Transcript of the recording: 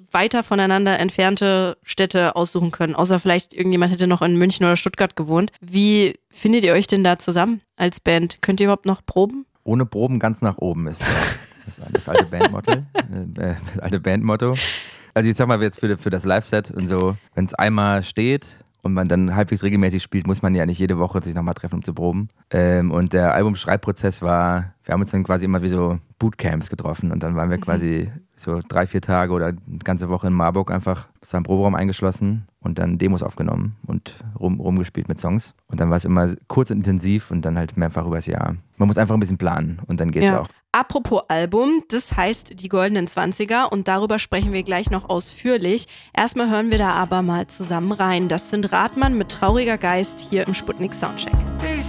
weiter voneinander entfernte Städte aussuchen können, außer vielleicht irgendjemand hätte noch in München oder Stuttgart gewohnt. Wie findet ihr euch denn da zusammen als Band? Könnt ihr überhaupt noch proben? Ohne Proben ganz nach oben ist das alte Bandmotto. Also ich sag mal jetzt für das Live-Set und so, wenn es einmal steht und man dann halbwegs regelmäßig spielt, muss man ja nicht jede Woche sich nochmal treffen, um zu proben. Und der Albumschreibprozess war, wir haben uns dann quasi immer wie so Bootcamps getroffen und dann waren wir quasi so 3-4 Tage oder eine ganze Woche in Marburg einfach bis am Proberaum eingeschlossen und dann Demos aufgenommen und rumgespielt mit Songs. Und dann war es immer kurz und intensiv und dann halt mehrfach übers Jahr. Man muss einfach ein bisschen planen und dann geht's auch. Apropos Album, das heißt die Goldenen 20er und darüber sprechen wir gleich noch ausführlich. Erstmal hören wir da aber mal zusammen rein. Das sind Rathmann mit Trauriger Geist hier im Sputnik Soundcheck.